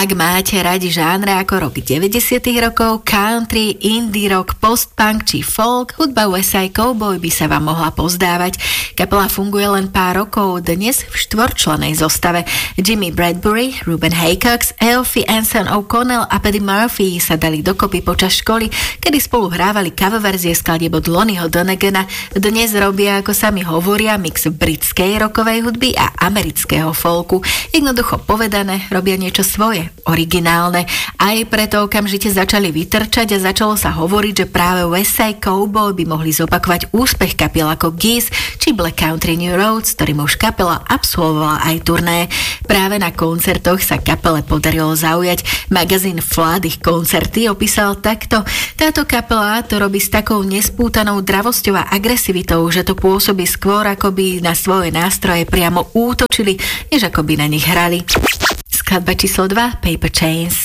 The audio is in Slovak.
Ak máte radi žánre ako rok 90. rokov, country, indie rock, post-punk či folk, hudba USA Cowboy by sa vám mohla pozdávať. Kapela funguje len pár rokov, dnes v štvorčlenej zostave. Jimmy Bradbury, Ruben Haycox, Elfie Anson O'Connell a Paddy Murphy sa dali dokopy počas školy, kedy spolu hrávali coververzie skladieb od Lonnieho Donegana. Dnes robia, ako sami hovoria, mix britskej rockovej hudby a amerického folku. Jednoducho povedané, robia niečo svoje, originálne. Aj preto okamžite začali vytrčať a začalo sa hovoriť, že práve USA Cowboy by mohli zopakovať úspech kapiel ako Geese či Black Country New Roads, ktorým už kapela absolvovala aj turné. Práve na koncertoch sa kapele podarilo zaujať. Magazín Flood ich koncerty opísal takto: táto kapela to robí s takou nespútanou dravosťou a agresivitou, že to pôsobí skôr, ako by na svoje nástroje priamo útočili, než ako by na nich hrali. Skladba číslo 2, Paper Chains.